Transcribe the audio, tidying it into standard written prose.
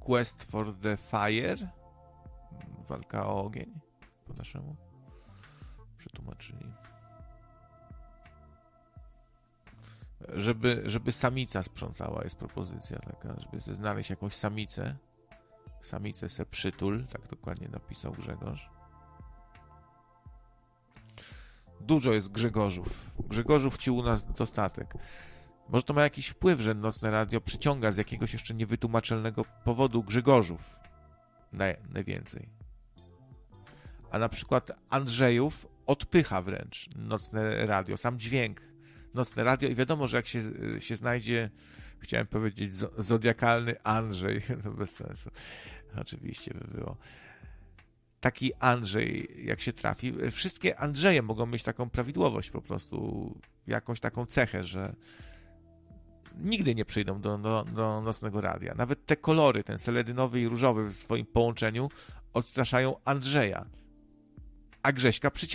Quest for the Fire. Walka o ogień. Po naszemu. Przetłumaczyli. Żeby samica sprzątała, jest propozycja taka, żeby znaleźć jakąś samicę. Samicę se przytul, tak dokładnie napisał Grzegorz. Dużo jest Grzegorzów. Grzegorzów ci u nas dostatek. Może to ma jakiś wpływ, że Nocne Radio przyciąga z jakiegoś jeszcze niewytłumaczalnego powodu Grzegorzów najwięcej. A na przykład Andrzejów odpycha wręcz Nocne Radio, sam dźwięk Nocne Radio i wiadomo, że jak się znajdzie, chciałem powiedzieć zodiakalny Andrzej, to bez sensu, oczywiście by było. Taki Andrzej, jak się trafi, wszystkie Andrzeje mogą mieć taką prawidłowość po prostu, jakąś taką cechę, że nigdy nie przyjdą do Nocnego Radia. Nawet te kolory, ten seledynowy i różowy w swoim połączeniu odstraszają Andrzeja, a Grześka przyciągają.